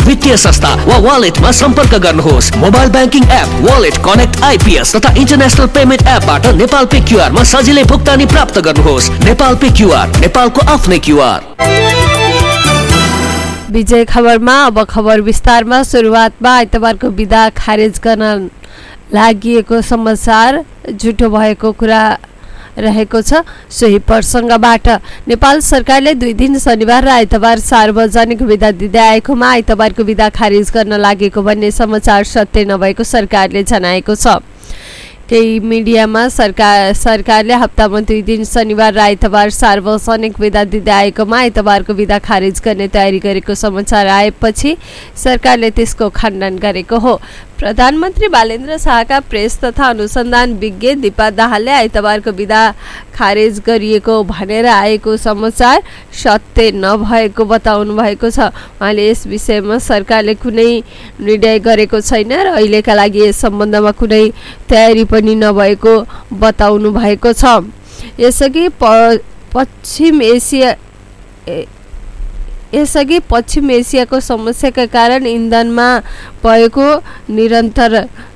वित्तीय संस्था वा वालेटमा सम्पर्क गर्नुहोस्। Mobile banking app, wallet, connect IPS तथा इन्टरनेशनल पेमेन्ट एपबाट नेपाल पे क्यूआर मा सजिलै भुक्तानी प्राप्त गर्नुहोस्। नेपाल पे क्यूआर, नेपालको आफ्नै क्यूआर। विजय खबरमा अब खबर विस्तारमा। सुरुवातमा आइतबारको बिदा खारेज गर्न लागि समाचार झुटो भएको कुरा रहेको छ। सोही प्रसङ्गबाट नेपाल सरकारले 2 दिन शनिबार र आइतबार सार्वजनिक बिदा दिँदै आएकोमा आइतबारको बिदा खारिज गर्न लागेको भन्ने समाचार सत्य नभएको सरकारले जनाएको छ। केही मिडियामा सरकारले हप्तामा 2 दिन शनिबार र आइतबार सार्वजनिक बिदा दिँदै आएकोमा आइतबारको बिदा खारिज गर्ने तयारी गरेको समाचार आएपछि सरकारले त्यसको खण्डन गरेको हो। प्रधानमन्त्री बालेन्द्र शाहका प्रेस तथा अनुसन्धान विज्ञ दीपा दाहालले आइतबारको बिदा खारेज गरिएको भनेर आएको समाचार सत्य नभएको बताउनु भएको छ। उहाँले यस विषयमा सरकारले कुनै निर्णय गरेको छैन र अहिलेका लागि यस सम्बन्धमा कुनै तयारी पनि नभएको बताउनु भएको छ। यसअघि पश्चिम एसियाको समस्याका कारण इन्धनमा भएको निरन्तर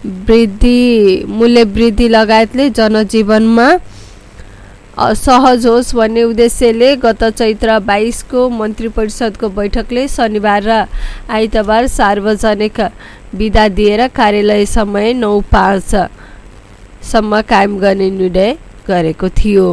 मूल्य वृद्धि लगायतले जनजीवनमा सहज होस् भन्ने उद्देश्यले गत चैत्र 22 को मन्त्री परिषदको बैठकले शनिबार र आइतबार सार्वजनिक बिदा दिएर कार्यालय समय 9:05 सम्म कायम गर्ने निर्णय गरेको थियो।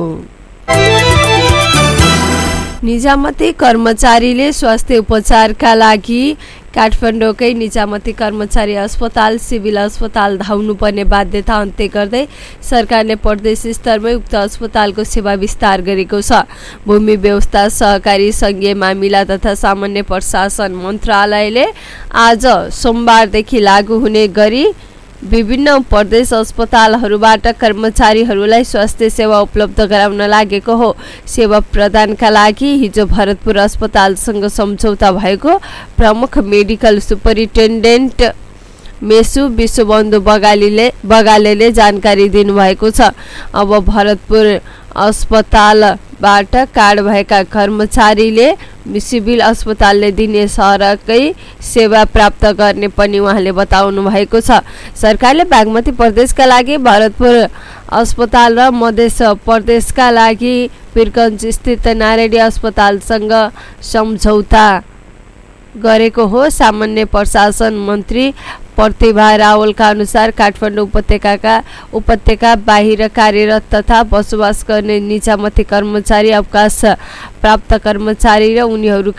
निजामती कर्मचारीले स्वास्थ्य उपचारका लागि काठमाडौँकै निजामती कर्मचारी अस्पताल सिभिल अस्पताल धाउनुपर्ने बाध्यता अन्त्य गर्दै सरकारले प्रदेश स्तरमै उक्त अस्पतालको सेवा विस्तार गरेको छ। भूमि व्यवस्था सहकारी संघीय मामिला तथा सामान्य प्रशासन मन्त्रालयले आज सोमबारदेखि लागू हुने गरी विभिन्न प्रदेश अस्पतालहरूबाट कर्मचारीहरूलाई स्वास्थ्य सेवा उपलब्ध गराउन लागेको हो। सेवा प्रदानका लागि हिजो भरतपुर अस्पतालसँग सम्झौता भएको प्रमुख मेडिकल सुपरिन्टेन्डेन्ट मेसु विश्वबन्धु बगालेले जानकारी दिनुभएको छ। अब भरतपुर अस्पतालबाट कार्ड भएका कर्मचारीले सिभिल अस्पतालले दिने सरकै सेवा प्राप्त गर्ने पनि उहाँले बताउनु भएको छ। सरकारले बागमती प्रदेशका लागि भरतपुर अस्पताल र मध्य प्रदेशका लागि पिरगञ्ज स्थित नारायणी अस्पतालसँग सम्झौता गरेको हो। सामान्य प्रशासन मन्त्री प्रतिभा रावलका अनुसार काठमाडौँ उपत्यका बाहिर कार्यरत तथा बसोबास गर्ने निजामती कर्मचारी, अवकाश प्राप्त कर्मचारी र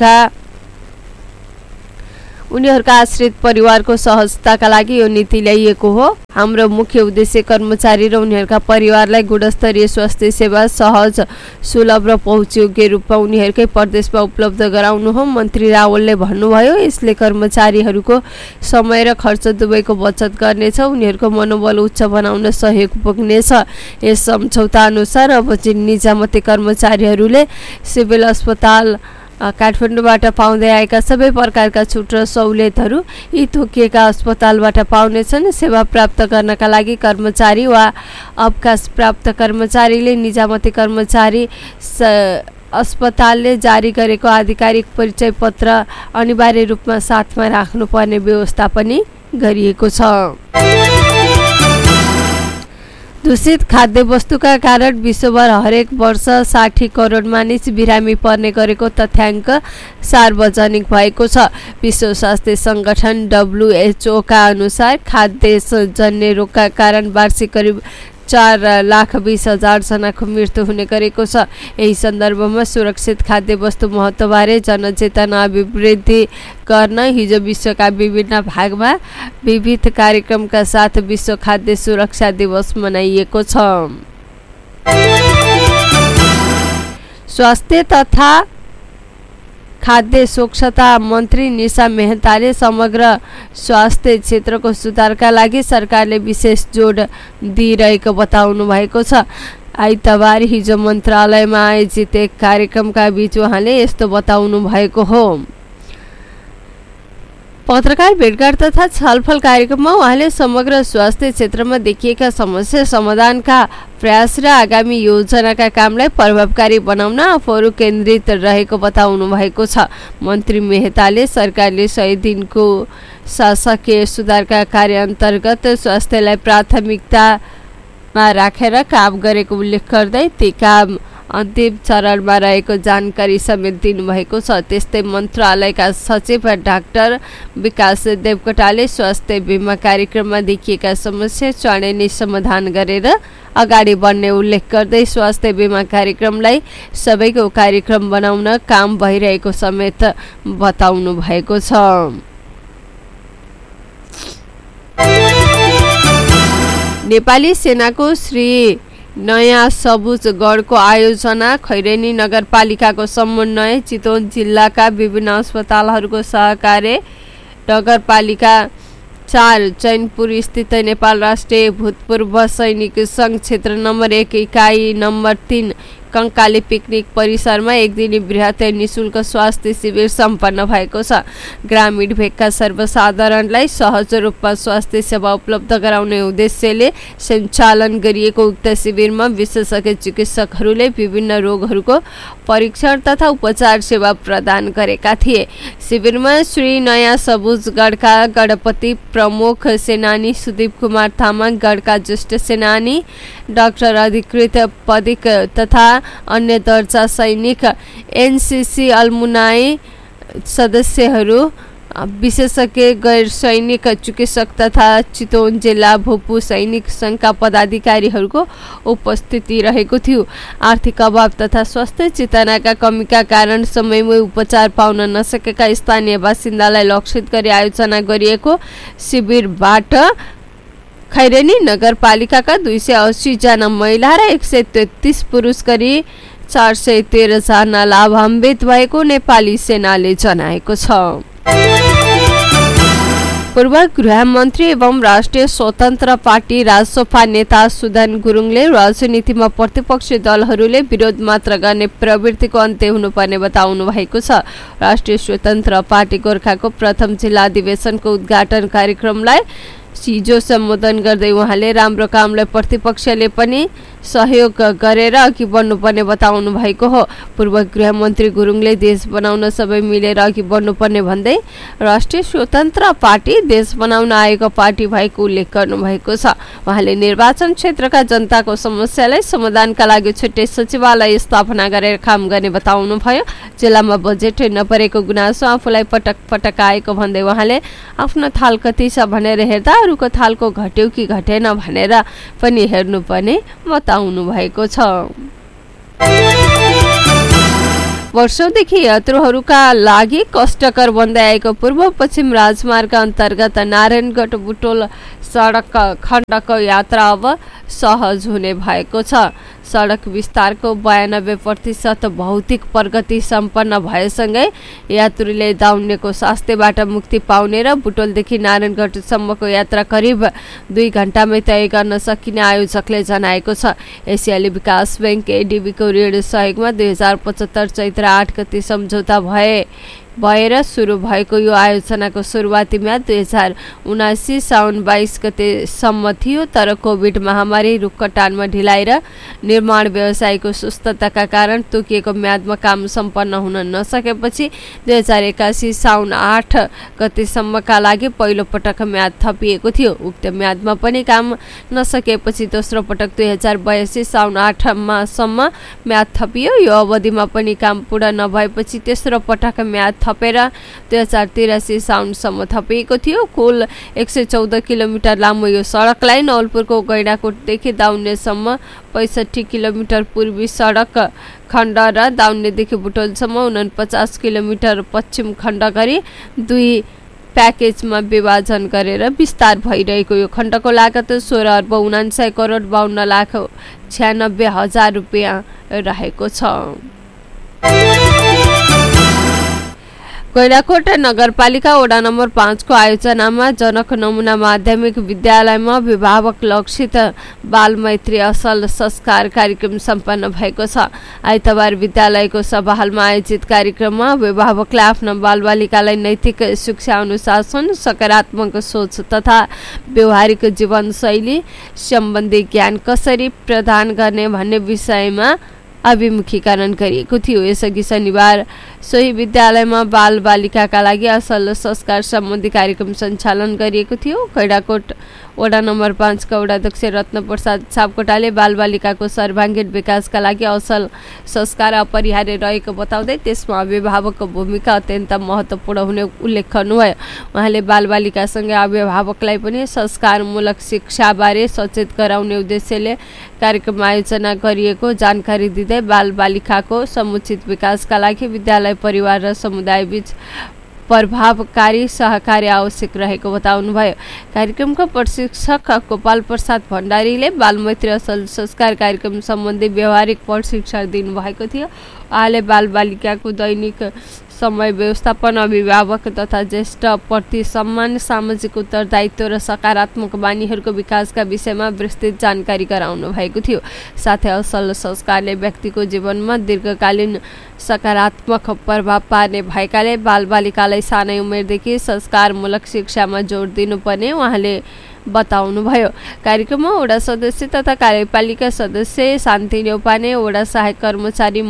उनीहरूका आश्रित परिवारको सहजताका लागि यो नीति ल्याइएको हो। हाम्रो मुख्य उद्देश्य कर्मचारी र उनीहरूका परिवारलाई गुणस्तरीय स्वास्थ्य सेवा सहज, सुलभ र पहुँचयोग्य रूपमा उनीहरूकै प्रदेशमा उपलब्ध गराउनु हो, मन्त्री रावलले भन्नुभयो। यसले कर्मचारीहरूको समय र खर्च दुवैको बचत गर्नेछ, उनीहरूको मनोबल उच्च बनाउन सहयोग पुग्नेछ। यस सम्झौता अनुसार अब निजामती कर्मचारीहरूले सिभिल अस्पताल काठमाडौँबाट पाउँदै आएका सबै प्रकारका छुट र सहुलियतहरू यी तोकिएका अस्पतालबाट पाउनेछन्। सेवा प्राप्त गर्नका लागि कर्मचारी वा अवकाश प्राप्त कर्मचारीले निजामती कर्मचारी अस्पतालले जारी गरेको आधिकारिक परिचय पत्र अनिवार्य रूपमा साथमा राख्नुपर्ने व्यवस्था पनि गरिएको छ। दूषित खाद्य वस्तुका कारण विश्वभर हरेक वर्ष 60 करोड मानिस बिरामी पर्ने गरेको तथ्याङ्क सार्वजनिक भएको छ। विश्व स्वास्थ्य सङ्गठन WHO का अनुसार खाद्यजन्य रोगका कारण वार्षिक करिब 4,20,000 जनाको मृत्यु हुने गरेको छ। यही सन्दर्भमा सुरक्षित खाद्य वस्तु महत्त्वबारे जनचेतना अभिवृद्धि गर्न हिजो विश्वका विभिन्न भागमा विविध कार्यक्रमका साथ विश्व खाद्य सुरक्षा दिवस मनाइएको छ। स्वास्थ्य तथा खाद्य सुरक्षा मन्त्री निशा मेहताले समग्र स्वास्थ्य क्षेत्रको सुधारका लागि सरकारले विशेष जोड दिइरहेको बताउनु भएको छ। आइतबार हिजो मन्त्रालयमा आयोजित एक कार्यक्रमका बीच उहाँले यस्तो बताउनु भएको हो। पत्रकार भेटघाट तथा छलफल कार्यक्रममा उहाँले समग्र स्वास्थ्य क्षेत्रमा देखिएका समस्या समाधानका प्रयास र आगामी योजनाका कामलाई प्रभावकारी बनाउन आफूहरू केन्द्रित रहेको बताउनु भएको छ। मन्त्री मेहताले सरकारले 100 दिनको शासकीय सुधारका कार्य अन्तर्गत स्वास्थ्यलाई प्राथमिकतामा राखेर काम गरेको उल्लेख गर्दै ती काम अन्तिम चरणमा रहेको जानकारी समेत दिनुभएको छ। त्यस्तै मन्त्रालयका सचिव डाक्टर विकास देवकोटाले स्वास्थ्य बिमा कार्यक्रममा देखिएका समस्या चाँडै नै समाधान गरेर अगाडि बढ्ने उल्लेख गर्दै स्वास्थ्य बिमा कार्यक्रमलाई सबैको कार्यक्रम बनाउन काम भइरहेको समेत बताउनु भएको छ। नेपाली सेनाको श्री नयाँ सबुज गढको आयोजना खैरेनी नगरपालिकाको समन्वय चितवन जिल्लाका विभिन्न अस्पतालहरूको सहकार्य नगरपालिका 4 चैनपुर स्थित नेपाल राष्ट्रिय भूतपूर्व सैनिक संघ क्षेत्र नम्बर 1 इकाइ नम्बर 3 कंकाली पिकनिक परिसरमा एक दिनी बृहत् निशुल्क स्वास्थ्य शिविर सम्पन्न भएको छ। ग्रामीण भेगका सर्वसाधारणलाई सहज रूपमा स्वास्थ्य सेवा उपलब्ध गराउने उद्देश्यले सञ्चालन गरिएको उक्त शिविरमा विशेषज्ञ चिकित्सकहरूले विभिन्न रोगहरूको परीक्षण तथा उपचार सेवा प्रदान गरेका थिए। शिविरमा श्री नयाँ सबुजगढका गणपति प्रमुख सेनानी सुदीप कुमार तामाङ, गढका ज्येष्ठ सेनानी डाक्टर अधिकृत पदिक तथा अन्य दर्जा सैनिक, एनसीसी अलमुनाई सदस्यहरू, विशेषज्ञ गैर सैनिक चिकित्सक तथा चितवन जिल्ला भूपू सैनिक संघका पदाधिकारीहरूको उपस्थिति रहेको थियो। आर्थिक अभाव तथा स्वास्थ्य चेतनाका कमीका कारण समयमै उपचार पाउन नसकेका स्थानीय बासिन्दालाई लक्षित गरी आयोजना गरिएको शिविरबाट खैरेनी नगरपालिकाका 280 जना महिला र 133 पुरुष गरी 413 जना लाभान्वित भएको नेपाली सेनाले जनाएको छ। पूर्व गृहमन्त्री एवं राष्ट्रिय स्वतन्त्र पार्टी राजसपा नेता सुदन गुरुङले राजनीतिमा प्रतिपक्षी दलहरूले विरोध मात्र गर्ने प्रवृत्तिको अन्त्य हुनुपर्ने बताउनु भएको छ। राष्ट्रिय स्वतन्त्र पार्टी गोर्खाको प्रथम जिल्ला अधिवेशनको उद्घाटन कार्यक्रमलाई हिजो सम्बोधन गर्दै उहाँले राम्रो कामलाई प्रतिपक्षले पनि सहयोग गरेर अघि बढ्नुपर्ने बताउनु भएको हो। पूर्व गृहमन्त्री गुरुङले देश बनाउन सबै मिलेर अघि बढ्नुपर्ने भन्दै राष्ट्रिय स्वतन्त्र पार्टी देश बनाउन आएको पार्टी भएको उल्लेख गर्नुभएको छ। उहाँले निर्वाचन क्षेत्रका जनताको समस्यालाई समाधानका लागि छुट्टै सचिवालय स्थापना गरेर काम गर्ने बताउनु भयो। जिल्लामा बजेट नपरेको गुनासो आफूलाई पटक पटक आएको भन्दै उहाँले आफ्नो थाल कति छ भनेर हेर्दा अरूको थालको घट्यो कि घटेन भनेर पनि हेर्नुपर्ने बताउनु भएको छ। वर्षौंदेखि यात्रुहरूका लागि कष्टकर बन्दै आएको पूर्व पश्चिम राजमार्ग अन्तर्गत नारायणगढ बुटोल सडक खण्डको यात्रा अब सहज हुने भएको छ। सडक विस्तारको 92% भौतिक प्रगति सम्पन्न भएसँगै यात्रुले दाउन्नेको शास्तिबाट मुक्ति पाउने र बुटोलदेखि नारायणगढसम्मको यात्रा करिब 2 घण्टामै तय गर्न सकिने आयोजकले जनाएको छ। एसियाली विकास बैंक एडीबीको ऋण सहयोगमा 2075 चैत्र 8 गते सम्झौता भएर सुरु भएको यो आयोजनाको सुरुवाती म्याद 2079 साउन 22 गतेसम्म थियो, तर कोभिड महामारी रुखकटानमा ढिलाइ र निर्माण व्यवसायको सुस्तताका कारण तोकिएको म्यादमा काम सम्पन्न हुन नसकेपछि 2081 साउन 8 गतेसम्मका लागि पहिलो पटक म्याद थपिएको थियो। उक्त म्यादमा पनि काम नसकेपछि दोस्रो पटक 2082 साउन 8 सम्म म्याद थपियो। यो अवधिमा पनि काम पूरा नभएपछि तेस्रो पटक म्याद थपेर 2083 साउनसम्म थपिएको थियो। कुल 114 किलोमिटर लामो यो सडकलाई नवलपुरको गैंडाकोटदेखि दाउन्नेसम्म 65 किलोमिटर पूर्वी सडक खण्ड र दाउन्नेदेखि बुटोलसम्म 49 किलोमिटर पश्चिम खण्ड गरी 2 प्याकेजमा विभाजन गरेर विस्तार भइरहेको यो खण्डको लागत 16 अर्ब 59 करोड 52 लाख 96 हजार रुपियाँ रहेको छ। गैंडाकोट नगरपालिका वडा नम्बर 5 को आयोजनामा जनक नमुना माध्यमिक विद्यालयमा अभिभावक लक्षित बाल मैत्री असल संस्कार कार्यक्रम सम्पन्न भएको छ। आइतबार विद्यालयको सभा हलमा आयोजित कार्यक्रममा अभिभावकले आफ्ना बालबालिकालाई नैतिक शिक्षा, अनुशासन, सकारात्मक सोच तथा व्यवहारिक जीवनशैली सम्बन्धी ज्ञान कसरी प्रदान गर्ने भन्ने विषयमा अभिमुखीकरण गरिएको थियो। यसअघि शनिबार सोही विद्यालयमा बाल बालिकाका लागि असल संस्कार सम्बन्धी कार्यक्रम सञ्चालन गरिएको थियो। गैंडाकोट वडा नम्बर 5 का वडाध्यक्ष रत्न प्रसाद सापकोटाले बालबालिकाको सर्वाङ्गीण विकासका लागि असल संस्कार अपरिहार्य रहेको बताउँदै त्यसमा अभिभावकको भूमिका अत्यन्त महत्त्वपूर्ण हुने उल्लेख गर्नुभयो। उहाँले बालबालिकासँगै अभिभावकलाई पनि संस्कारमूलक शिक्षाबारे सचेत गराउने उद्देश्यले कार्यक्रम आयोजना गरिएको जानकारी दिँदै बालबालिकाको समुचित विकासका लागि विद्यालय, परिवार र समुदायबीच प्रभावकारी सहकार्य आवश्यक रहेको बताउनुभयो। कार्यक्रमको प्रशिक्षक गोपाल प्रसाद भण्डारीले बालमैत्री असल संस्कार कार्यक्रम सम्बन्धी व्यवहारिक प्रशिक्षण दिनुभएको थियो। उहाँले बालबालिकाको दैनिक समय व्यवस्थापन, अभिभावक तथा ज्येष्ठ प्रति सम्मान, सामाजिक उत्तरदायित्व र सकारात्मक बानीहरूको विकासका विषयमा विस्तृत जानकारी गराउनु भएको थियो। साथै असल संस्कारले व्यक्तिको जीवनमा दीर्घकालीन सकारात्मक प्रभाव पार्ने भएकाले बालबालिकालाई सानै उमेरदेखि संस्कारमूलक शिक्षामा जोड दिनुपर्ने उहाँले बताउनुभयो। कार्यक्रममा वडा सदस्य तथा कार्यपालिका सदस्य शान्ति न्यौपाने, वडा सहायक कर्मचारी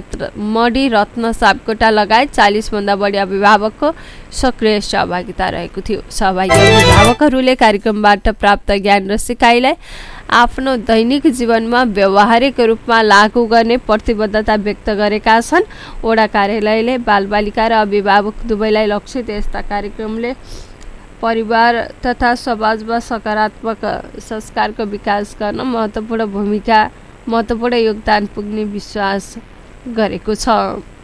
मडी रत्न सापकोटा लगायत 40 भन्दा बढी अभिभावकको सक्रिय सहभागिता रहेको थियो। सहभागी अभिभावकहरूले कार्यक्रमबाट प्राप्त ज्ञान र सिकाइलाई आफ्नो दैनिक जीवनमा व्यावहारिक रूपमा लागू गर्ने प्रतिबद्धता व्यक्त गरेका छन्। वडा कार्यालयले बालबालिका र अभिभावक दुवैलाई लक्षित यस्ता कार्यक्रमले परिवार तथा समाजमा सकारात्मक संस्कारको विकास गर्न महत्त्वपूर्ण योगदान पुग्ने विश्वास गरेको छ।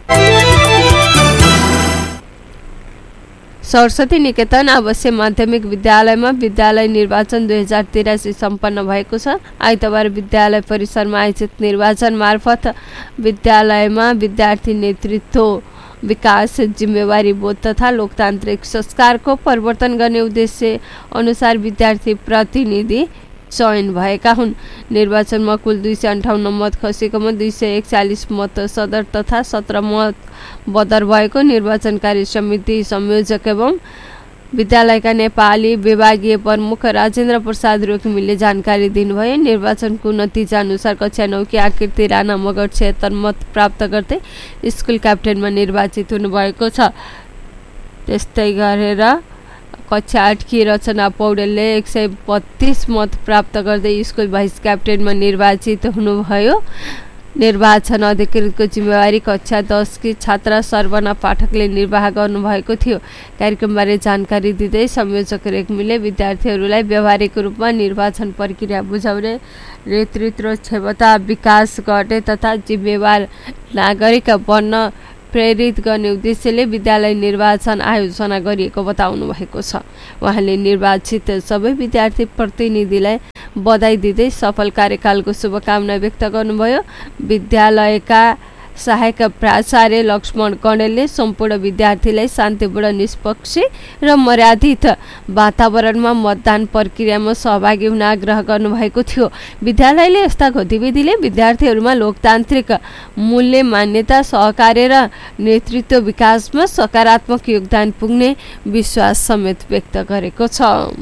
सरस्वती निकेतन आवासीय माध्यमिक विद्यालयमा विद्यालय निर्वाचन 2083 सम्पन्न भएको छ। आइतबार विद्यालय परिसरमा आयोजित निर्वाचन मार्फत विद्यालयमा विद्यार्थी नेतृत्व, विकास, जिम्मेवारी बोध तथा लोकतान्त्रिक संस्कारको परिवर्तन गर्ने उद्देश्य अनुसार विद्यार्थी प्रतिनिधि चयन भएका हुन्। निर्वाचनमा कुल 258 मत खसेकोमा 241 मत सदर तथा 17 मत बदर भएको निर्वाचन कार्य समिति संयोजक एवं विद्यालयका नेपाली विभागीय प्रमुख राजेन्द्र प्रसाद रोकिमीले जानकारी दिनुभयो। निर्वाचनको नतिजा अनुसार कक्षा 9 की आकृति राणा मगर 76 मत प्राप्त गर्दै स्कुल क्याप्टेनमा निर्वाचित हुनुभएको छ। त्यस्तै गरेर कक्षा 8 की रचना पौडेलले 132 मत प्राप्त गर्दै स्कुल भाइस क्याप्टेनमा निर्वाचित हुनुभयो। निर्वाचन अधिकृतको जिम्मेवारी कक्षा 10 की छात्रा सर्वना पाठकले निर्वाह गर्नुभएको थियो। कार्यक्रमबारे जानकारी दिँदै संयोजक रेग्मीले विद्यार्थीहरूलाई व्यावहारिक रूपमा निर्वाचन प्रक्रिया बुझाउने, नेतृत्व क्षमता विकास गर्ने तथा जिम्मेवार नागरिक बन्न प्रेरित गर्ने उद्देश्यले विद्यालय निर्वाचन आयोजना गरिएको बताउनु भएको छ। उहाँले निर्वाचित सबै विद्यार्थी प्रतिनिधिलाई बधाई दिँदै सफल कार्यकालको शुभकामना व्यक्त गर्नुभयो। विद्यालयका सहायक प्राचार्य लक्ष्मण कणेलले सम्पूर्ण विद्यार्थीलाई शान्तिपूर्ण, निष्पक्ष र मर्यादित वातावरणमा मतदान प्रक्रियामा सहभागी हुन आग्रह गर्नुभएको थियो। विद्यालयले यस्ता गतिविधिले विद्यार्थीहरूमा लोकतान्त्रिक मूल्य, मान्यता, सहकार्य र नेतृत्व विकासमा सकारात्मक योगदान पुग्ने विश्वास समेत व्यक्त गरेको छ।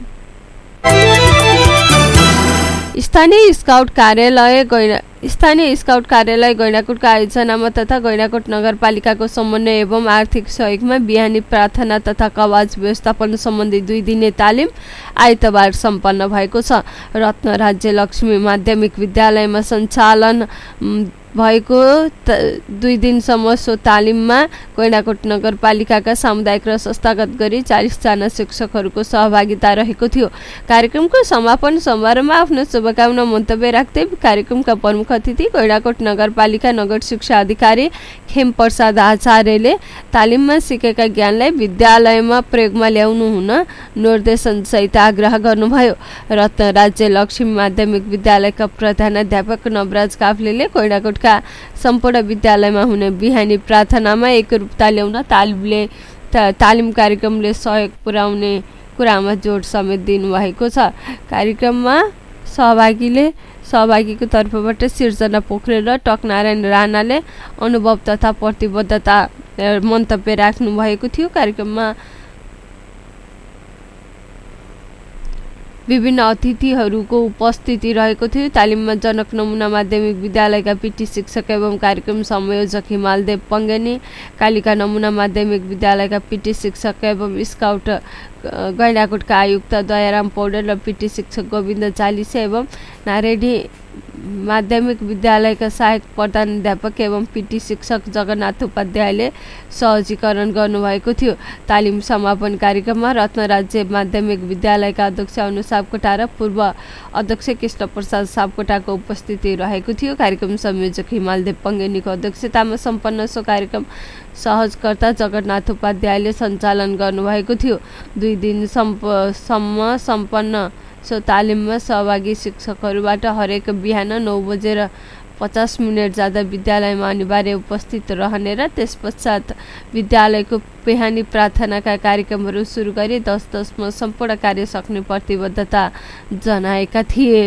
स्थानीय स्काउट कार्यालय गैंडाकोटको आयोजनामा तथा गैंडाकोट नगरपालिकाको समन्वय एवं आर्थिक सहयोगमा बिहानी प्रार्थना तथा कवाज व्यवस्थापन सम्बन्धी 2 दिने तालिम आइतबार सम्पन्न भएको छ। रत्न राज्य लक्ष्मी माध्यमिक विद्यालयमा सञ्चालन भएको 2 दिनसम्म सो तालिममा गैंडाकोट नगरपालिकाका सामुदायिक र संस्थागत गरी 40 जना शिक्षकहरूको सहभागिता रहेको थियो। कार्यक्रमको समापन समारोहमा आफ्नो शुभकामना मन्तव्य राख्दै कार्यक्रमका प्रमुख अतिथि गैंडाकोट नगरपालिका नगर शिक्षा अधिकारी खेम प्रसाद आचार्यले तालिममा सिकेका ज्ञानलाई विद्यालयमा प्रयोगमा ल्याउनु हुन निर्देशन सहित आग्रह गर्नुभयो। रत्न राज्य लक्ष्मी माध्यमिक विद्यालयका प्रधानाध्यापक नवराज काफ्लेले गैंडाकोट सम्पूर्ण विद्यालयमा हुने बिहानी प्रार्थनामा एकरूपता ल्याउन तालिमले तालिम कार्यक्रमले सहयोग पुर्याउने कुरामा जोड समेत दिनुभएको छ। कार्यक्रममा सहभागीको तर्फबाट सिर्जना पोखरेल र टकनारायण राणाले अनुभव तथा प्रतिबद्धता मन्तव्य राख्नु भएको थियो। कार्यक्रममा विभिन्न अतिथिहरूको उपस्थिति रहेको थियो। तालिममा जनक नमुना माध्यमिक विद्यालयका पिटी शिक्षक एवं कार्यक्रम संयोजक हिमालदेव पङ्गेनी, कालिका नमुना माध्यमिक विद्यालयका पिटी शिक्षक एवं स्काउट गैंडाकोटका आयुक्त दयाराम पौडेल र पिटी शिक्षक गोविन्द चालिसे एवं नारेडी माध्यमिक विद्यालयका सहायक प्रधानाध्यापक एवं पिटी शिक्षक जगन्नाथ उपाध्यायले सहजीकरण गर्नुभएको थियो। तालिम समापन कार्यक्रममा रत्न राज्य माध्यमिक विद्यालयका अध्यक्ष अनु सापकोटा र पूर्व अध्यक्ष कृष्ण प्रसाद सापकोटाको उपस्थिति रहेको थियो। कार्यक्रम संयोजक हिमालदेव पङ्गेनीको अध्यक्षतामा सम्पन्न सो कार्यक्रम सहजकर्ता जगन्नाथ उपाध्यायले सञ्चालन गर्नुभएको थियो। 2 दिनसम्म सम्पन्न सो तालिममा सहभागी शिक्षकहरूबाट हरेक बिहान 9:50 जाँदा विद्यालयमा अनिवार्य उपस्थित रहने र त्यसपश्चात विद्यालयको पेहानी प्रार्थनाका कार्यक्रमहरू सुरु गरी 10:10 सम्पूर्ण कार्य सक्ने प्रतिबद्धता जनाएका थिए।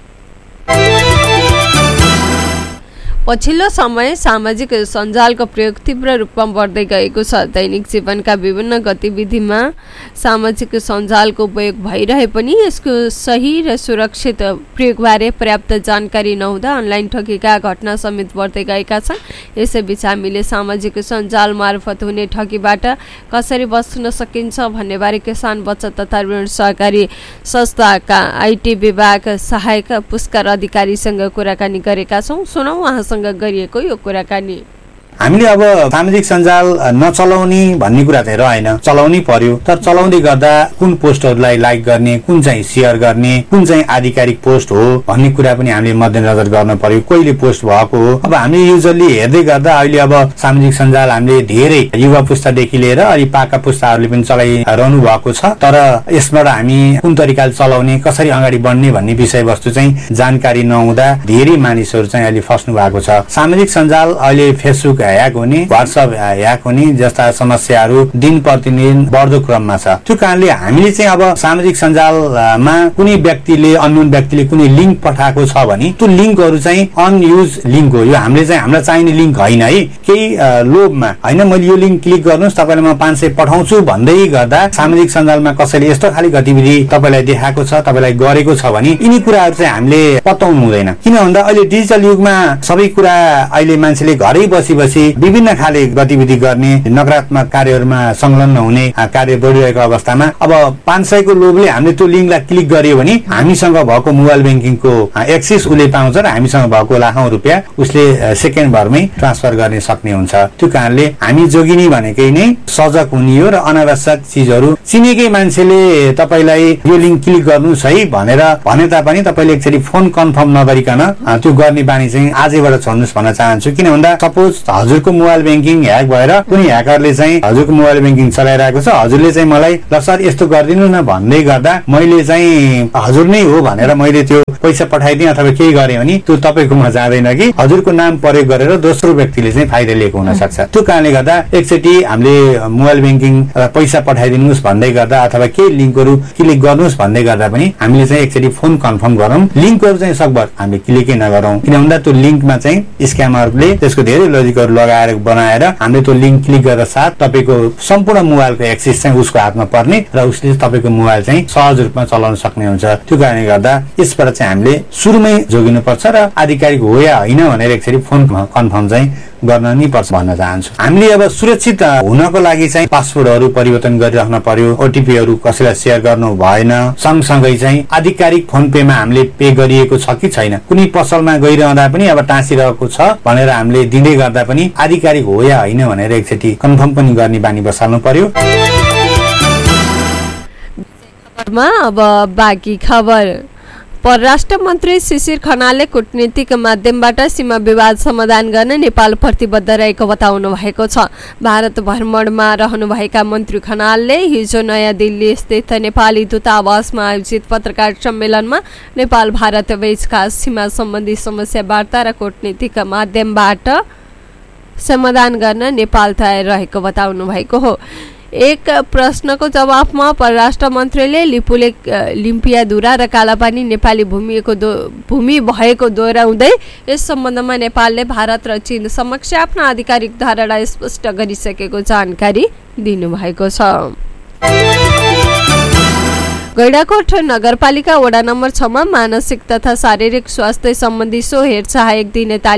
पछिल्लो समय सामाजिक सञ्जालको प्रयोग तीव्र रूपमा बढ्दै गएको छ। दैनिक जीवनका विभिन्न गतिविधिमा सामाजिक सञ्जालको उपयोग भइरहे पनि यसको सही र सुरक्षित प्रयोगबारे पर्याप्त जानकारी नहुँदा अनलाइन ठगीका घटना समेत बढ्दै गएका छन्। यसैबीच हामीले सामाजिक सञ्जाल मार्फत हुने ठगीबाट कसरी बच्न सकिन्छ भन्नेबारे किसान बचत तथा ऋण सहकारी संस्थाका आइटी विभाग सहायक पुष्कर अधिकारीसँग कुराकानी गरेका छौँ। सुनौ उहाँसँग गरिएको यो कुराकानी। हामीले अब सामाजिक सञ्जाल नचलाउने भन्ने कुरा चाहिँ रहेन, चलाउनै पर्यो। तर चलाउँदै गर्दा कुन पोस्टहरूलाई लाइक गर्ने, कुन चाहिँ शेयर गर्ने, कुन चाहिँ आधिकारिक पोस्ट हो भन्ने कुरा पनि हामीले मध्यनजर गर्न पर्यो। कहिले पोस्ट भएको हो। अब हामीले युजली हेर्दै गर्दा अहिले अब सामाजिक सञ्जाल हामीले धेरै युवा पुस्तादेखि लिएर अलि पाका पुस्ताहरूले पनि चलाइरहनु भएको छ। तर यसबाट हामी कुन तरिकाले चलाउने, कसरी अगाडि बढ्ने भन्ने विषयवस्तु चाहिँ जानकारी नहुँदा धेरै मानिसहरू चाहिँ अहिले फस्नु भएको छ। सामाजिक सञ्जाल अहिले फेसबुक ह्याक हुने, व्हाट्सएप ह्याक हुने जस्ता समस्याहरू दिन प्रतिदिन बढ्दो क्रममा छ। त्यो कारणले हामीले चाहिँ अब सामाजिक सञ्जालमा कुनै व्यक्तिले अननोन व्यक्तिले कुनै लिङ्क पठाएको छ भने त्यो लिङ्कहरू चाहिँ अनयुज लिङ्क हो। यो हामीले चाहिँ हामीलाई चाहिने लिङ्क होइन है। केही लोभमा होइन मैले यो लिङ्क क्लिक गर्नुहोस् तपाईँलाई म 500 पठाउँछु भन्दै गर्दा सामाजिक सञ्जालमा कसैले यस्तो खाली गतिविधि तपाईँलाई देखाएको छ, तपाईँलाई गरेको छ भने यिनी कुराहरू चाहिँ हामीले पत्याउनु हुँदैन। किन भन्दा अहिले डिजिटल युगमा सबै कुरा अहिले मान्छेले घरै बसी विभिन्न खाले गतिविधि गर्ने, नकारात्मक कार्यहरूमा संलग्न हुने कार्य बढिरहेको अवस्थामा अब 500 को लोभले हामीले त्यो लिङ्कलाई क्लिक गर्यो भने हामीसँग भएको मोबाइल ब्याङ्किङको एक्सेस उसले पाउँछ र हामीसँग भएको लाखौं रुपियाँ उसले सेकेन्ड भरमै ट्रान्सफर गर्ने सक्ने हुन्छ। त्यो कारणले हामी जोगिनी भनेकै नै सजग हुने हो र अनावश्यक चिजहरू चिनेकै मान्छेले तपाईलाई यो लिङ्क क्लिक गर्नुस् है भनेर भने तापनि तपाईले एकचोटि फोन कन्फर्म नगरिकन त्यो गर्ने बानी चाहिँ आजैबाट छोड्नुस् भन्न चाहन्छु। किन भन्दा सपोज हजुरको मोबाइल ब्याङ्किङ ह्याक भएर कुनै ह्याकरले चाहिँ हजुरको मोबाइल ब्याङ्किङ चलाइरहेको छ, हजुरले चाहिँ मलाई ल सर यस्तो गरिदिनु न भन्दै गर्दा मैले चाहिँ हजुर नै हो भनेर मैले त्यो पैसा पठाइदिएँ अथवा केही गरेँ भने त्यो तपाईँकोमा जाँदैन कि हजुरको नाम प्रयोग गरेर दोस्रो व्यक्तिले चाहिँ फाइदा लिएको हुन सक्छ। त्यो कारणले गर्दा एकचोटि हामीले मोबाइल ब्याङ्किङ पैसा पठाइदिनुहोस् भन्दै गर्दा अथवा केही लिङ्कहरू क्लिक गर्नुहोस् भन्दै गर्दा पनि हामीले चाहिँ एकचोटि फोन कन्फर्म गरौँ। लिङ्कहरू चाहिँ सकभर हामीले क्लिकै नगरौँ। किन भन्दा त्यो लिङ्कमा चाहिँ स्क्यामरले त्यसको धेरै लजिकहरू लगाएर बनाएर हामीले त्यो लिङ्क क्लिक गर्दा साथ तपाईँको सम्पूर्ण मोबाइलको एक्सेस चाहिँ उसको हातमा पर्ने र उसले तपाईँको मोबाइल चाहिँ सहज रूपमा चलाउन सक्ने हुन्छ। त्यो कारणले गर्दा यसबाट चाहिँ हामीले सुरुमै जोगिनुपर्छ र आधिकारिक हो या होइन भनेर एकचोटि फोन कन्फर्म चाहिँ गर्न नै पर्छ भन्न चाहन्छु। हामीले अब सुरक्षित हुनको लागि चाहिँ पासवर्डहरू परिवर्तन गरिराख्न पर्यो, ओटिपीहरू कसैलाई सेयर गर्नु भएन। सँगसँगै चाहिँ आधिकारिक फोन पेमा हामीले पे गरिएको छ कि छैन, कुनै पसलमा गइरहँदा पनि अब टाँसिरहेको छ भनेर हामीले दिँदै गर्दा पनि आधिकारिक हो या होइन भनेर एकचोटि कन्फर्म पनि गर्ने बानी बसाल्नु पर्यो। अब बाँकी खबर। परराष्ट्र मन्त्री शिशिर खनालले कूटनीतिक माध्यमबाट सीमा विवाद समाधान गर्न नेपाल प्रतिबद्ध रहेको बताउनु भएको छ। भारत भ्रमणमा रहनुभएका मन्त्री खनालले हिजो नयाँ दिल्ली स्थित नेपाली दूतावासमा आयोजित पत्रकार सम्मेलनमा नेपाल भारत बीचका सीमा सम्बन्धी समस्या वार्ता र कूटनीतिक माध्यमबाट समाधान गर्न नेपाल तयार रहेको बताउनु भएको हो। एक प्रश्नको जवाफमा परराष्ट्र मन्त्रीले लिम्पियाधुरा र कालापानी नेपाली भूमि भएको दोहोऱ्याउँदै यस सम्बन्धमा नेपालले भारत र चीन समक्ष आफ्नो आधिकारिक धारणा स्पष्ट गरिसकेको जानकारी दिनुभएको छ। गैंडाकोट नगरपालिका वडा नम्बर 6 मा मानसिक तथा शारीरिक स्वास्थ्य सम्बन्धी सो हेरचाह एक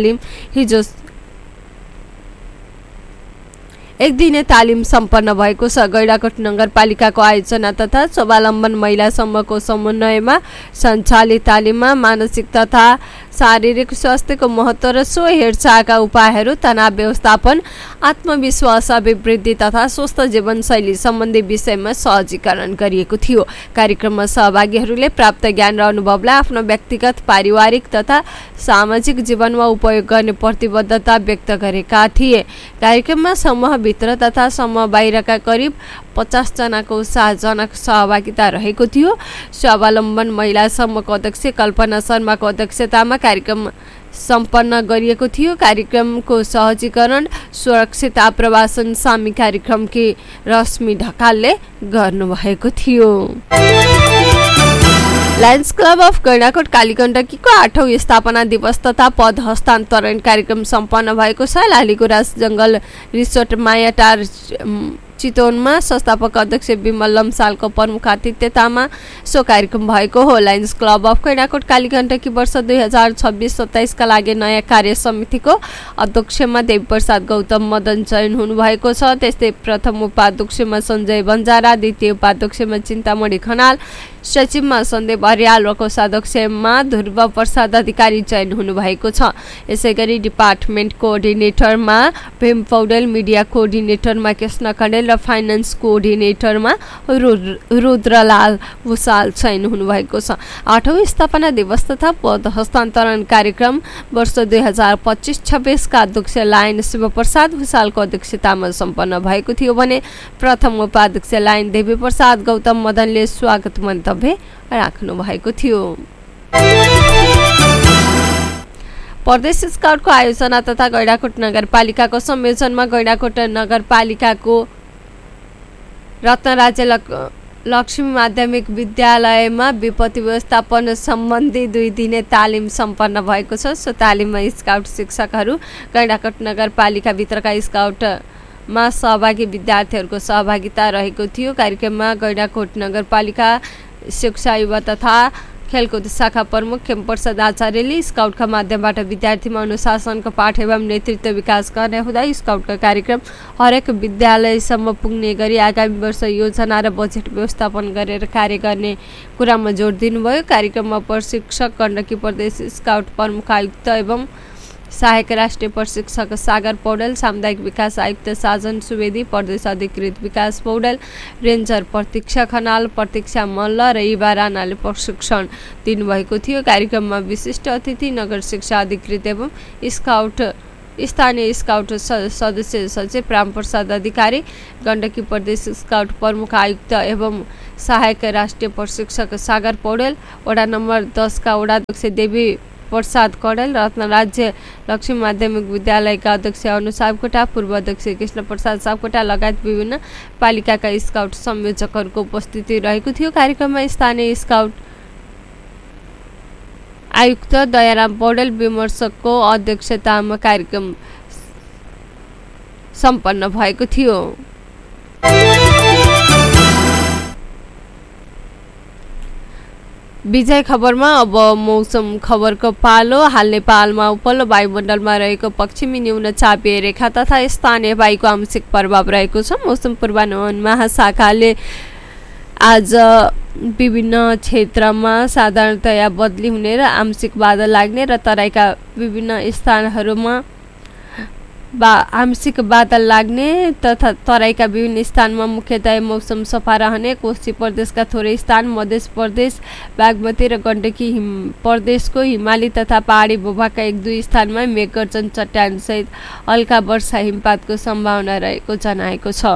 दिने तालिम सम्पन्न भएको छ। गैंडाकोट नगरपालिकाको आयोजना तथा स्वावलम्बन महिला समूहको समन्वयमा सञ्चालित तालिममा मानसिक तथा शारीरिक स्वास्थ्यको महत्त्व र सो हेरचाहका उपायहरू, तनाव व्यवस्थापन, आत्मविश्वास अभिवृद्धि तथा स्वस्थ जीवनशैली सम्बन्धी विषयमा सहजीकरण गरिएको थियो। कार्यक्रममा सहभागीहरूले प्राप्त ज्ञान र अनुभवलाई आफ्नो व्यक्तिगत, पारिवारिक तथा सामाजिक जीवनमा उपयोग गर्ने प्रतिबद्धता व्यक्त गरेका थिए। कार्यक्रममा समूहभित्र तथा समूह बाहिरका करिब 50 जनाको 7 जनाको सहभागिता रहेको थियो। स्वावलम्बन महिला समूहको अध्यक्ष कल्पना शर्माको अध्यक्षतामा कार्यक्रम सम्पन्न गरिएको थियो। कार्यक्रमको सहजीकरण सुरक्षित आप्रवासन सामी कार्यक्रमकी रश्मि ढकालले गर्नुभएको थियो। लायन्स क्लब अफ गैंडाकोट कालीगण्डकीको 8औं स्थापना दिवस तथा पद हस्तान्तरण कार्यक्रम सम्पन्न भएको छ। लालीगुराँस जंगल रिसोर्ट मायाटार चितवनमा संस्थापक अध्यक्ष विमल लम्सालको प्रमुख आतिथ्यतामा सो कार्यक्रम भएको हो। Lions club of Gaindakot Kaligandaki वर्ष 2026-27 का लागि नयाँ कार्य समितिको अध्यक्षमा देवी प्रसाद गौतम मदन चयन हुनुभएको छ। त्यस्तै प्रथम उपाध्यक्षमा सञ्जय बन्जारा, द्वितीय उपाध्यक्षमा चिन्तामणि खनाल, सचिवमा सन्दीप अर्याल र कोषाध्यक्षमा ध्रुव प्रसाद अधिकारी चयन हुनुभएको छ। यसैगरी डिपार्टमेन्ट कोअर्डिनेटरमा भीम पौडेल, मिडिया कोअर्डिनेटरमा कृष्ण कण्डेल र फाइनान्स कोअर्डिनेटरमा रुद्रलाल भुसाल चयन हुनुभएको छ। 8औं स्थापना दिवस तथा पद हस्तान्तरण कार्यक्रम वर्ष 2025-26 का अध्यक्ष लायन शिवप्रसाद भुसालको अध्यक्षतामा सम्पन्न भएको थियो भने प्रथम उपाध्यक्ष लायन देवी प्रसाद गौतम मदनले स्वागत मन्तव्य राख्नु भएको थियो। प्रदेश स्काउटको आयोजना तथा गैंडाकोट नगरपालिकाको संयोजनमा गैंडाकोट नगरपालिकाको रत्नराज्य लक्ष्मी माध्यमिक विद्यालयमा विपत्ति व्यवस्थापन सम्बन्धी 2 दिने तालिम सम्पन्न भएको छ। सो तालिममा स्काउट शिक्षकहरू, गैंडाकोट नगरपालिका भित्रका स्काउटमा सहभागी विद्यार्थीहरूको सहभागिता रहेको थियो। कार्यक्रममा गैंडाकोट नगरपालिका शिक्षा, युवा तथा खेलकुद शाखा प्रमुख खेमप्रसाद आचार्यले स्काउटका माध्यमबाट विद्यार्थीमा अनुशासनको पाठ एवं नेतृत्व विकास गर्ने हुँदा स्काउटका कार्यक्रम हरेक विद्यालयसम्म पुग्ने गरी आगामी वर्ष योजना र बजेट व्यवस्थापन गरेर कार्य गर्ने कुरामा जोड दिनुभयो। कार्यक्रममा प्रशिक्षक गण्डकी प्रदेश स्काउट प्रमुख आयुक्त एवं सहायक राष्ट्रिय प्रशिक्षक सागर पौडेल, सामुदायिक विकास आयुक्त साजन सुवेदी, प्रदेश अधिकृत विकास पौडेल, रेन्जर प्रतीक्षा खनाल, प्रतीक्षा मल्ल र युवा राणाले प्रशिक्षण दिनुभएको थियो। कार्यक्रममा विशिष्ट अतिथि नगर शिक्षा अधिकृत एवं स्थानीय स्काउट सदस्य सचिव रामप्रसाद अधिकारी, गण्डकी प्रदेश स्काउट प्रमुख आयुक्त एवं सहायक राष्ट्रिय प्रशिक्षक सागर पौडेल, वडा नम्बर 10 का वडाध्यक्ष देवी प्रसाद कडेल, रत्नराज्य लक्ष्मी माध्यमिक विद्यालयका अध्यक्ष अनु सापकोटा, पूर्व अध्यक्ष कृष्ण प्रसाद सापकोटा लगायत विभिन्न पालिकाका स्काउट संयोजकहरूको उपस्थिति रहेको थियो। कार्यक्रममा स्थानीय स्काउट आयुक्त दयाराम पौडेल विमर्शकको अध्यक्षतामा कार्यक्रम सम्पन्न भएको थियो। विजय खबरमा अब मौसम खबरको पालो। हाल नेपालमा उपल्लो वायुमण्डलमा रहेको पश्चिमी न्यून चापीय रेखा तथा स्थानीय वायुको आंशिक प्रभाव रहेको छ। मौसम पूर्वानुमान महाशाखाले आज विभिन्न क्षेत्रमा साधारणतया बदली हुने र आंशिक बादल लाग्ने र तराईका विभिन्न स्थानहरूमा आंशिक बादल लाग्ने तथा तराईका विभिन्न स्थानमा मुख्यतया मौसम सफा रहने, कोशी प्रदेशका थोरै स्थान, मध्य प्रदेश, बागमती र गण्डकी प्रदेशको हिमाली तथा पहाडी भूभागका 1-2 स्थानमा मेघगर्जन चट्यान सहित हल्का वर्षा हिमपातको सम्भावना रहेको जनाएको छ।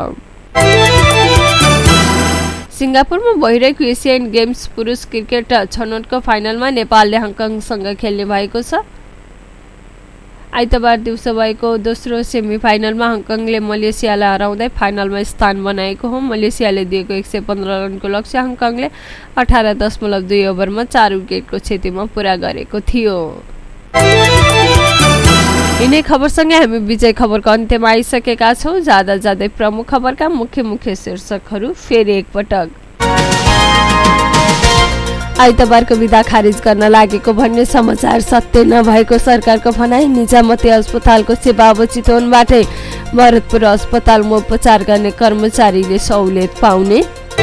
सिङ्गापुरमा भइरहेको एसियन गेम्स पुरुष क्रिकेट छनौटको फाइनलमा नेपालले हङकङसँग खेल्ने भएको छ। आइतबार दिउँसो भएको दोस्रो सेमिफाइनलमा हङकङले मलेसियालाई हराउँदै फाइनलमा स्थान बनाएको हो। मलेसियाले दिएको 115 रनको लक्ष्य हङकङले 18.2 ओभरमा 4 विकेटको क्षतिमा पुरा गरेको थियो। यिनै खबरसँगै हामी विजय खबरको अन्त्यमा आइसकेका छौँ। जाँदा जाँदै प्रमुख खबरका मुख्य शीर्षकहरू फेरि एकपटक। आइतबारको विधा खारिज गर्न लागेको भन्ने समाचार सत्य नभएको सरकारको भनाई। निजामती अस्पतालको सेवा अब चितवनबाटै भरतपुर अस्पतालमा उपचार गर्ने कर्मचारीले सहुलियत पाउने।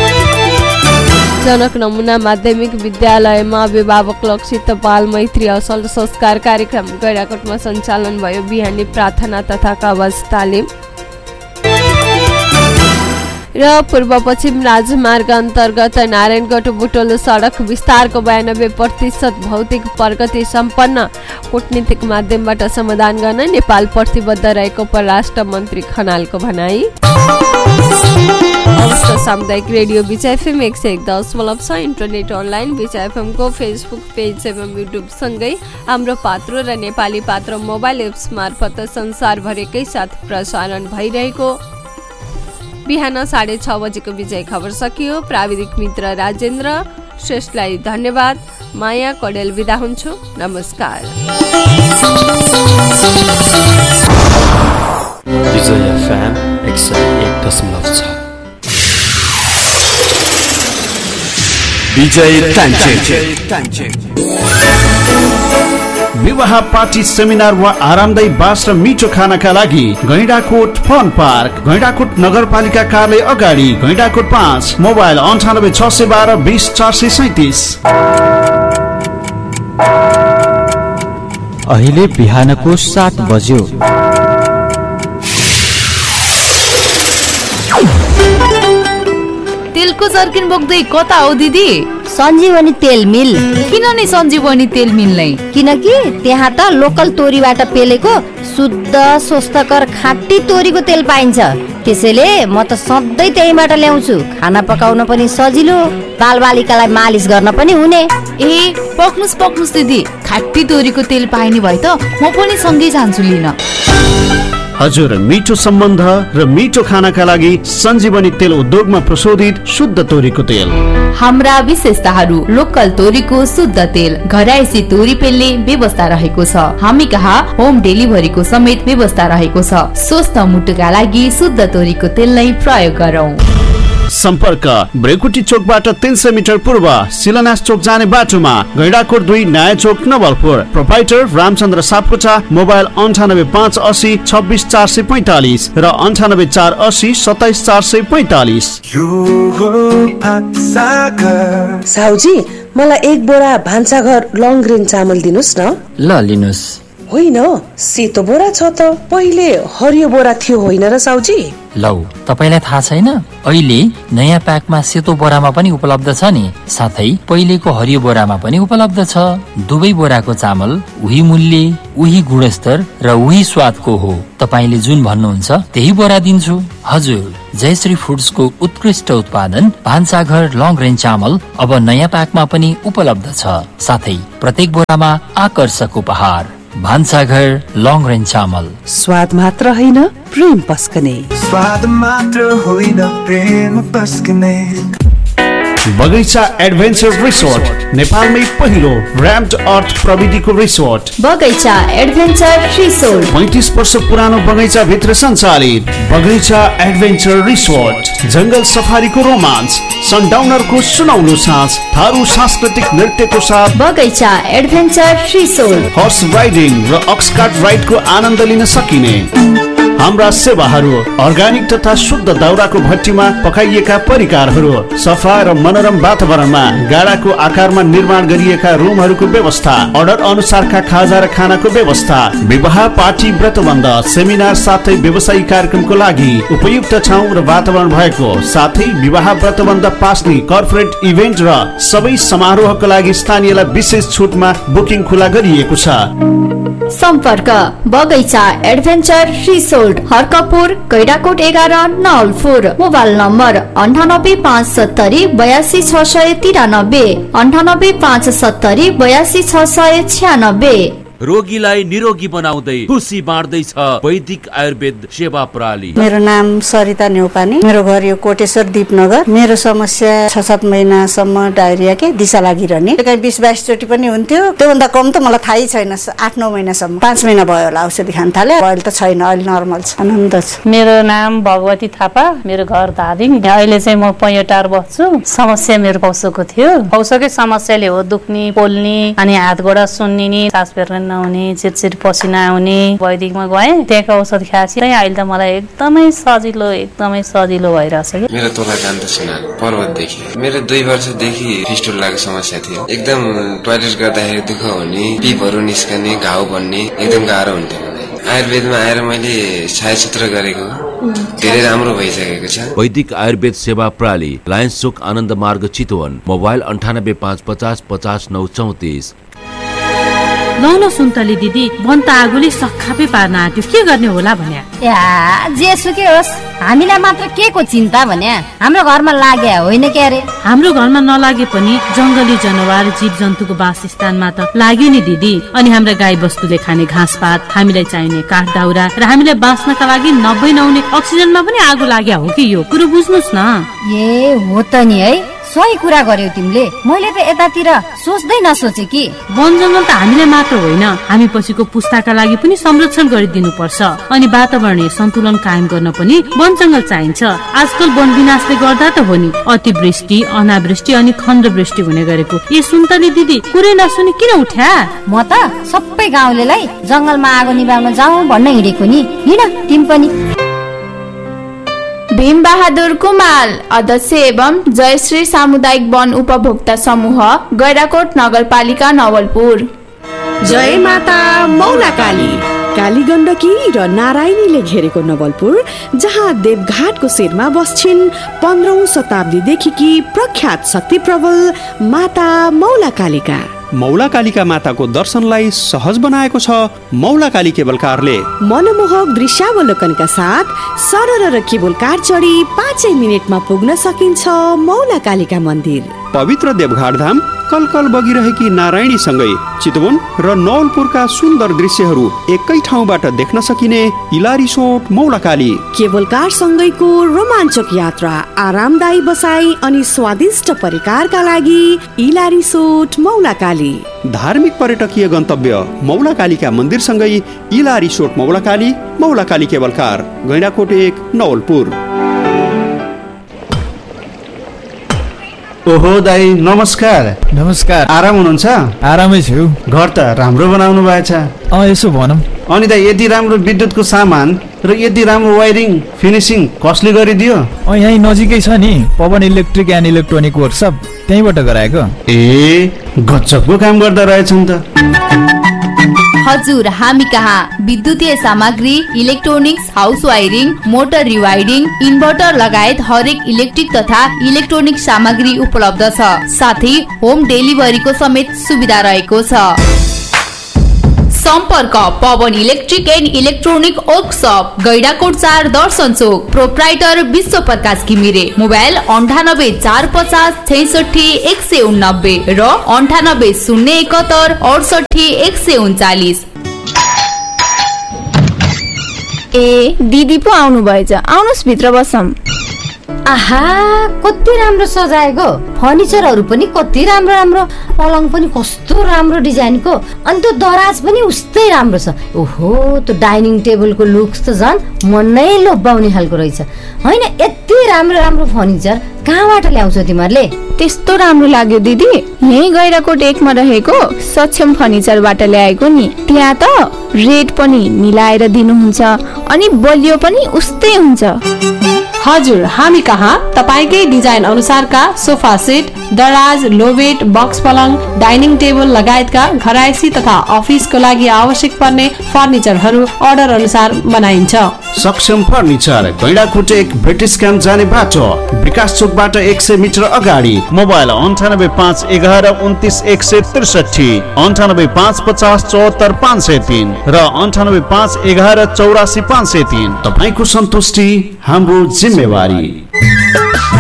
जनक नमुना माध्यमिक विद्यालयमा अभिभावक लक्षित बाल मैत्री असल संस्कार कार्यक्रम गैराकोटमा सञ्चालन भयो। बिहानी प्रार्थना तथा कवच तालिम। र पूर्व पश्चिम राजमार्ग अन्तर्गत नारायणगढ बुटोल सडक विस्तारको 92% भौतिक प्रगति सम्पन्न। कूटनीतिक माध्यमबाट समाधान गर्न नेपाल प्रतिबद्ध रहेको परराष्ट्र मन्त्री खनालको भनाई। सामुदायिक रेडियो विजय एफएम 101.6 इन्टरनेट अनलाइन विजय एफएम को फेसबुक पेज एवं युट्युब सँगै हाम्रो पात्रो र नेपाली पात्रो मोबाइल एप्स मार्फत संसारभरिकै साथ प्रसारण भइरहेको बिहान 6:30 बजेको विजय खबर सकियो। प्राविधिक मित्र राजेन्द्र श्रेष्ठलाई धन्यवाद। माया कडेल बिदा हुन्छु। नमस्कार। विजय एफएम 101.6 विजय विवाह पार्टी सेमिनार वा आरामदायी बास र मिठो खानाका लागि गैंडाकोट फन पार्क, गैंडाकोट नगरपालिका कार्यालय अगाडि, गैंडाकोट 5, मोबाइल 98 612 20 437। अहिले बिहानको 7 बज्यो। तेलको जर्किन बोक्दै कता हो दिदी? सञ्जीवनी तेल मिल। किन नि सञ्जीवनी तेल मिल नै? किनकि त्यहाँ त लोकल तोरीबाट पेलेको शुद्ध स्वस्थकर खाँटी तोरीको तेल पाइन्छ। त्यसैले म त सधैँ त्यहीबाट ल्याउँछु। खाना पकाउन पनि सजिलो, बालबालिकालाई मालिस गर्न पनि हुने। ए पक्नुस् दिदी, खाँटी तोरीको तेल पाइने भए त म पनि सँगै जान्छु लिन। हजुर, मिठो सम्बन्ध र मिठो खानाका लागि सञ्जीवनी तेल उद्योगमा प्रशोधित शुद्ध तोरीको तेल। हाम्रा विशेषताहरू: लोकल तोरीको शुद्ध तेल, घरायसी तोरी पेल्ने व्यवस्था रहेको छ। हामी कहाँ होम डेलिभरीको समेत व्यवस्था रहेको छ। स्वस्थ मुटुका लागि शुद्ध तोरीको तेल नै प्रयोग गरौँ। सम्पर्क: ब्रेकुटी चोकबाट 300 मिटर पूर्व शिलान्यास चोक जाने बाटोमा, गैंडाकोट 2 नयाँ चोक नवलपुर। प्रोप्राइटर रामचन्द्र सापकोटा। मोबाइल 98 580 26 445 र 98 480 27 445। साउजी, मलाई 1 बोरा भान्साघर लङ ग्रेन चामल दिनुस् न। ल लिनुस्। होइन, सेतो बोरा छ त, पहिले हरियो बोरा थियो होइन र साउजी? लौ, तपाईलाई थाहा छैन? अहिले नयाँ प्याकमा सेतो बोरामा पनि उपलब्ध छ नि, साथै पहिलेको हरियो बोरामा पनि उपलब्ध छ। दुवै बोराको चामल उही मूल्य, उही गुणस्तर र उही स्वादको हो। तपाईले जुन भन्नुहुन्छ त्यही बोरा दिन्छु। हजुर, जयश्री फुड्सको उत्कृष्ट उत्पादन भान्साघर लङ रेन्ज चामल अब नयाँ प्याकमा पनि उपलब्ध छ। साथै प्रत्येक बोरामा आकर्षक उपहार। भान्साघर लङ रेन्ज चामल। स्वाद मात्र होइन, प्रेम पस्कने। स्वाद मात्र होइन, प्रेम पस्कने। बगैंचा एडभेन्चर रिसोर्ट, नेपालमै पहिलो र्याम्ड अर्थ प्रविधिको रिसोर्ट। बगैंचा एडभेन्चर रिसोर्ट 35 वर्ष पुरानो बगैंचा भित्र सञ्चालित बगैंचा एडभेन्चर रिसोर्ट। जंगल सफारीको रोमान्स, सनडाउनरको सुनौलो साँझ, थारू सांस्कृतिक नृत्यको साथ बगैंचा एडभेन्चर रिसोर्ट। हर्स राइडिङ र अक्सकार्ट राइडको आनन्द लिन सकिने। हाम्रा सेवाहरू: अर्ग्यानिक तथा शुद्ध दाउराको भट्टीमा पकाइएका परिकारहरू, सफा र मनोरम वातावरणमा गाडाको आकारमा निर्माण गरिएका रुमहरूको व्यवस्था, अर्डर अनुसारका खाजा र खानाको व्यवस्था, विवाह पार्टी व्रतबन्ध सेमिनार साथै व्यवसायिक कार्यक्रमको लागि उपयुक्त ठाउँ र वातावरण भएको, साथै विवाह व्रतबन्ध पास्ने कर्पोरेट इभेन्ट र सबै समारोहको लागि स्थानीयलाई विशेष छुटमा बुकिङ खुला गरिएको छ। सम्पर्क: बगैंचा adventure resort, Harkapur, Gaindakot 11 Nawalpur. Mobile number 98 570 82 693, 98 570 82 696। रोगीलाई निरोगी बनाउँदै खुसी बाँड्दैछ वैदिक आयुर्वेद सेवा प्रणाली। मेरो नाम सरिता न्यौपाने, मेरो घर यो कोटेश्वर दीपनगर। मेरो समस्या 6-7 महिनासम्म डायरिया के दिशा लागिरहने, कहीँ 20-22 चोटि पनि हुन्थ्यो। त्योभन्दा कम त मलाई थाहै छैन। 8-9 महिनासम्म, 5 महिना भयो होला औषधि खान थाले। अहिले त छैन, अहिले नर्मल छ, आनन्द छ। मेरो नाम भगवती थापा, मेरो घर धादिङ। अहिले चाहिँ म पैयोटार बस्छु। समस्या मेरो पौसोको थियो। पौसोकै समस्याले हो दुख्ने, पोल्ने, अनि हात गोडा सुन्निने, सास फेर्न नहुने, चिरचिर पसिना आउने। वैदिकमा गएँ, त्यहाँको औषध खाएपछि अहिले त मलाई एकदमै सजिलो भइरहेछ कि। मेरो तोला जान्द सुना पर्वतदेखि मेरो 2 वर्षदेखि फिस्टुलाको समस्या थियो। एकदम टोयलेट गर्दाखेरि दुःख हुने, पिपहरू निस्कने, घाउ बन्ने, एकदम गाह्रो हुन्थ्यो। आयुर्वेदमा आएर मैले छायाचित्र गरेको धेरै राम्रो भइसकेको छ। वैदिक आयुर्वेद सेवा प्रणाली, लायन्स चोक, आनन्द मार्ग, चितवन। मोबाइल 985550 50 934। ल सुन्तली दिदी, बन्त आगोले सखापै पार्न आँट्यो, के गर्ने होला भन्या? जेसुकै होस्, हामीलाई मात्र के को चिन्ता भन्या? हाम्रो घरमा लाग्या होइन के अरे? हाम्रो घरमा नलागे पनि जंगली जनावर, जीव जन्तुको वासस्थानमा त लाग्यो नि दिदी। अनि हाम्रा गाई बस्तुले खाने घाँसपात, हामीलाई चाहिने काठ दाउरा र हामीलाई बाँच्नका लागि नहुने अक्सिजनमा पनि आगो लाग्या हो कि? यो कुरो बुझ्नुस् न। ए हो त नि है, सही कुरा गर्यौ तिमीले। मैले त यतातिर सोच्दै नसोचे कि वन जंगल त हामीलाई मात्र होइन, हामी पछिको पुस्ताका लागि पनि संरक्षण गरिदिनु पर्छ। अनि वातावरणीय सन्तुलन कायम गर्न पनि वन जंगल चाहिन्छ। आजकल वन विनाशले गर्दा त हो नि अतिवृष्टि, अनावृष्टि अनि खण्डवृष्टि हुने गरेको। ए सुन्तली दिदी, कुरै नसुनी किन उठ्या? म त सबै गाउँलेलाई जंगलमा आगो निभाउन जाउँ भन्न हिँडेको नि। हिँड तिमी पनि। भीम बहादुर कुमाल, अध्यक्ष एवं जयश्री सामुदायिक वन उपभोक्ता समूह, गैराकोट नगरपालिका, नवलपुर। जय माता मौलाकाली। काली गण्डकी र नारायणीले घेरेको नवलपुर, जहाँ देवघाटको शिरमा बस्छिन् 15औं शताब्दीदेखि प्रख्यात शक्ति प्रबल माता मौलाकालीका। मौलाकालीका माताको दर्शनलाई सहज बनाएको छ मौलाकाली केबल कारले। मनमोहक दृश्यावलोकनका साथ सरर र केबल कार चढी 5 मिनेटमा पुग्न सकिन्छ मौलाकालीका मन्दिर। पवित्र देवघाट धाम कलकल बगिरहेकी नारायणी सँगै चितवन र नवलपुरका सुन्दर दृश्यहरू एकै ठाउँबाट देख्न सकिने इला रिसोर्ट मौलाकाली। केबल कार सँगैको रोमाञ्चक यात्रा, आरामदायी बसाई अनि स्वादिष्ट परिकारका लागि इला रिसोर्ट मौलाकाली। धार्मिक पर्यटकीय गन्तव्य मौलाकालीका मन्दिर सँगै इला resort मौलाकाली, मौलाकाली cable car, Gaindakot 1, Nawalpur. ओहो दाई, नमस्कार। नमस्कार। आराम हुनुहुन्छ? आरामै छु। घर त राम्रो बनाउनु भएछ। यसो भनौँ। अनि दाई, यति राम्रो विद्युतको सामान र यति राम्रो वायरिङ फिनिसिङ कसले गरिदियो? यहीँ नजिकै छ नि Pawan electric and electronic workshop, त्यहीँबाट गराएको। गजबको काम गर्दा रहेछन् त। हजुर, हामी कहाँ विद्युतीय सामग्री, electronics, house wiring, motor रिवाइडिङ, inverter लगायत हरेक इलेक्ट्रिक तथा इलेक्ट्रोनिक सामग्री उपलब्ध छ। साथै होम डेलिभरीको समेत सुविधा रहेको छ। सम्पर्क Pawan electric and electronic workshop, Gaindakot 4, Darshan Chowk, proprietor विश्व प्रकाश घिमिरे। मोबाइल 98 450 66 189 र 98 071 68 139। ए दिदी पो आउनु भएछ, आउनुस् भित्र बसौँ। आहा, कति राम्रो सजाएको, फर्निचरहरू पनि कति राम्रो राम्रो, पलङ पनि कस्तो राम्रो डिजाइनको, अनि त्यो दराज पनि उस्तै राम्रो छ। ओहो, त्यो डाइनिङ टेबलको लुक्स त झन् मन नै लोभ्याउने खालको रहेछ। होइन, यति राम्रो राम्रो फर्निचर कहाँबाट ल्याउँछ तिमीहरूले? त्यस्तो राम्रो लाग्यो दिदी, यही गैराकोट 1 मा रहेको सक्षम फर्निचरबाट ल्याएको नि। त्यहाँ त रेट पनि मिलाएर दिनुहुन्छ अनि बलियो पनि उस्तै हुन्छ। हजुर, हामी कहाँ तपाईकै डिजाइन अनुसारका सोफा सेट, दराज, लोबेट, बक्स पलङ, डाइनिङ टेबल लगायतका घरायसी तथा अफिसको लागि आवश्यक पर्ने फर्निचरहरू अर्डर अनुसार बनाइन्छ। सक्षम फर्निचर, गैंडाकोट 1, ब्रिटिश क्याम्प जाने बाटो, विकास चोकबाट 100 मिटर अगाडि। मोबाइल 98 511 29 163, 98 550 74 503 र 98 511 84 503। तपाईको सन्तुष्टि हाम्रो जिम्मेवारी।